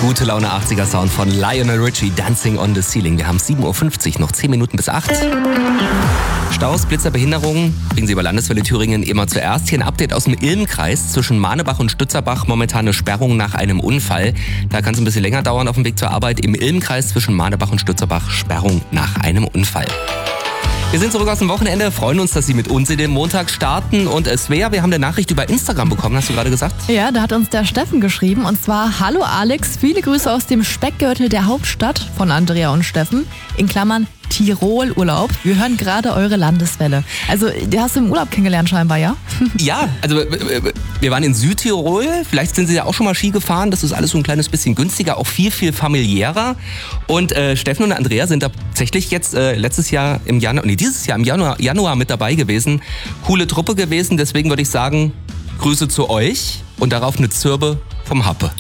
Gute Laune 80er Sound von Lionel Richie, Dancing on the Ceiling. Wir haben 7.50 Uhr, noch 10 Minuten bis 8. Staus, Blitzer, Behinderungen bringen Sie über Landeswelle Thüringen immer zuerst. Hier ein Update aus dem Ilm-Kreis. Zwischen Manebach und Stützerbach momentan eine Sperrung nach einem Unfall. Da kann es ein bisschen länger dauern auf dem Weg zur Arbeit. Im Ilm-Kreis zwischen Manebach und Stützerbach Sperrung nach einem Unfall. Wir sind zurück aus dem Wochenende, freuen uns, dass Sie mit uns in den Montag starten. Und Svea, wir haben eine Nachricht über Instagram bekommen, hast du gerade gesagt? Ja, da hat uns der Steffen geschrieben und zwar: Hallo Alex, viele Grüße aus dem Speckgürtel der Hauptstadt von Andrea und Steffen, in Klammern Tirol Urlaub. Wir hören gerade eure Landeswelle. Also, die hast du im Urlaub kennengelernt scheinbar, ja? Ja, also wir waren in Südtirol, vielleicht sind Sie ja auch schon mal Ski gefahren, das ist alles so ein kleines bisschen günstiger, auch viel, viel familiärer. Und Steffen und Andrea sind tatsächlich jetzt dieses Jahr im Januar mit dabei gewesen. Coole Truppe gewesen, deswegen würde ich sagen, Grüße zu euch und darauf eine Zirbe vom Happe.